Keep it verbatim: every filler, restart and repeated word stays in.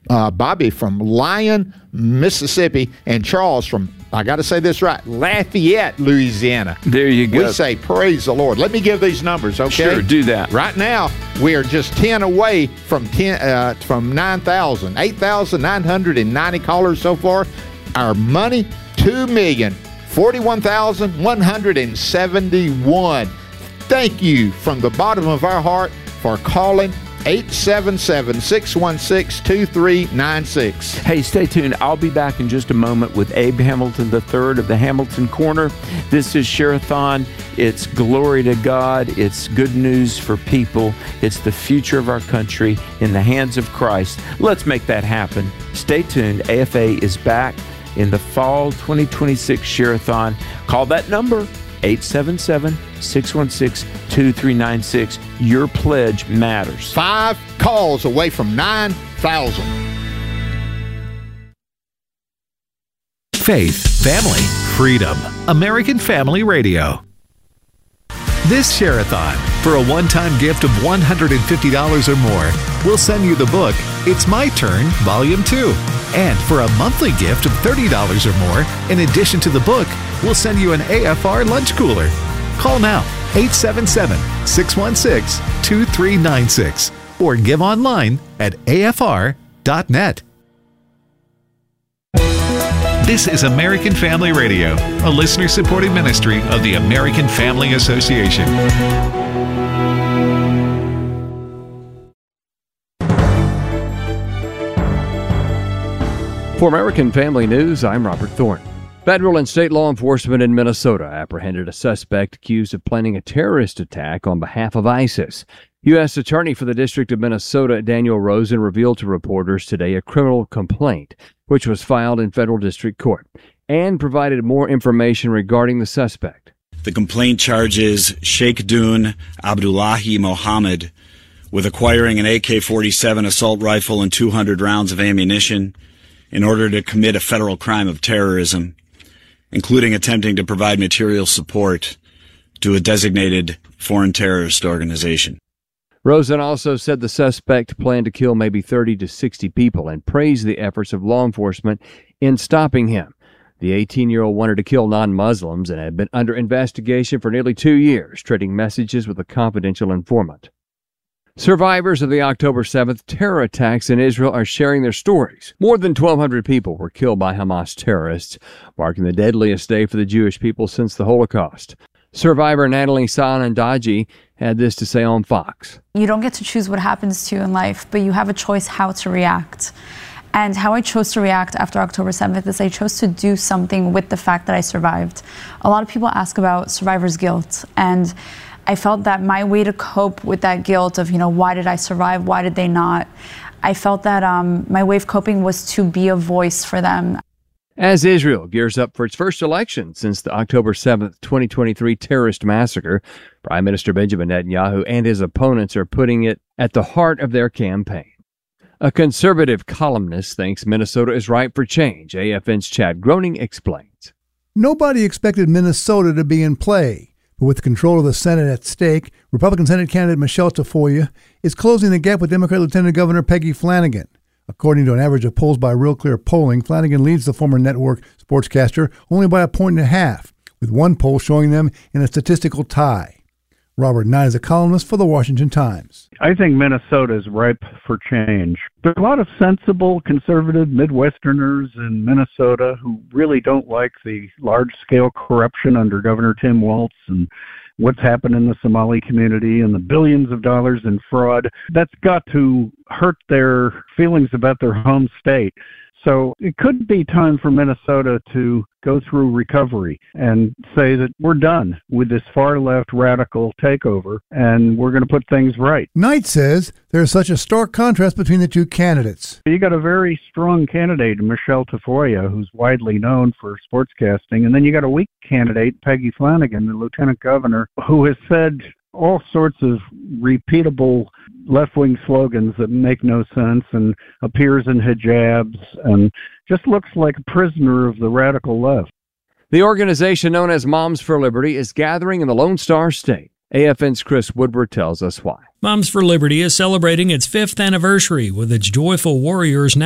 uh, Bobby from Lyon, Mississippi, and Charles from, I got to say this right, Lafayette, Louisiana. There you go. We say praise the Lord. Let me give these numbers, okay? Sure, do that. Right now, we are just ten away from ten uh, from nine thousand. eight thousand nine hundred ninety callers so far. Our money, two million forty-one thousand one hundred seventy-one. Thank you from the bottom of our heart for calling eight seven seven, six one six, two three nine six. Hey, stay tuned. I'll be back in just a moment with Abe Hamilton the third of the Hamilton Corner. This is Share-a-thon. It's glory to God. It's good news for people. It's the future of our country in the hands of Christ. Let's make that happen. Stay tuned. A F A is back in the fall twenty twenty-six Share-a-thon. Call that number, eight seven seven, six one six, two three nine six. Your pledge matters. Five calls away from nine thousand. Faith, family, freedom. American Family Radio. This Share-a-thon, for a one-time gift of one hundred fifty dollars or more, we'll send you the book, It's My Turn, Volume two. And for a monthly gift of thirty dollars or more, in addition to the book, we'll send you an A F R lunch cooler. Call now, eight seven seven, six one six, two three nine six, or give online at A F R dot net. This is American Family Radio, a listener-supported ministry of the American Family Association. For American Family News, I'm Robert Thornton. Federal and state law enforcement in Minnesota apprehended a suspect accused of planning a terrorist attack on behalf of ISIS. U S Attorney for the District of Minnesota, Daniel Rosen, revealed to reporters today a criminal complaint, which was filed in federal district court, and provided more information regarding the suspect. The complaint charges Sheikh Dun Abdullahi Mohammed with acquiring an A K forty-seven assault rifle and two hundred rounds of ammunition in order to commit a federal crime of terrorism, including attempting to provide material support to a designated foreign terrorist organization. Rosen also said the suspect planned to kill maybe thirty to sixty people and praised the efforts of law enforcement in stopping him. The eighteen-year-old wanted to kill non-Muslims and had been under investigation for nearly two years, trading messages with a confidential informant. Survivors of the October seventh terror attacks in Israel are sharing their stories. More than twelve hundred people were killed by Hamas terrorists, marking the deadliest day for the Jewish people since the Holocaust. Survivor Natalie Sanandaji had this to say on Fox. You don't get to choose what happens to you in life, but you have a choice how to react. And how I chose to react after October seventh is I chose to do something with the fact that I survived. A lot of people ask about survivor's guilt, and I felt that my way to cope with that guilt of, you know, why did I survive? Why did they not? I felt that um, my way of coping was to be a voice for them. As Israel gears up for its first election since the October seventh, twenty twenty-three terrorist massacre, Prime Minister Benjamin Netanyahu and his opponents are putting it at the heart of their campaign. A conservative columnist thinks Minnesota is ripe for change. A F N's Chad Groening explains. Nobody expected Minnesota to be in play. But with control of the Senate at stake, Republican Senate candidate Michelle Tafoya is closing the gap with Democrat Lieutenant Governor Peggy Flanagan. According to an average of polls by Real Clear Polling, Flanagan leads the former network sportscaster only by a point and a half, with one poll showing them in a statistical tie. Robert Knight is a columnist for the Washington Times. I think Minnesota is ripe for change. There's a lot of sensible, conservative Midwesterners in Minnesota who really don't like the large-scale corruption under Governor Tim Walz and what's happened in the Somali community and the billions of dollars in fraud. That's got to hurt their feelings about their home state. So it could be time for Minnesota to go through recovery and say that we're done with this far-left radical takeover and we're going to put things right. Knight says there's such a stark contrast between the two candidates. You got a very strong candidate, Michelle Tafoya, who's widely known for sportscasting, and then you got a weak candidate, Peggy Flanagan, the lieutenant governor, who has said all sorts of repeatable left-wing slogans that make no sense and appears in hijabs and just looks like a prisoner of the radical left. The organization known as Moms for Liberty is gathering in the Lone Star State. A F N's Chris Woodward tells us why. Moms for Liberty is celebrating its fifth anniversary with its Joyful Warriors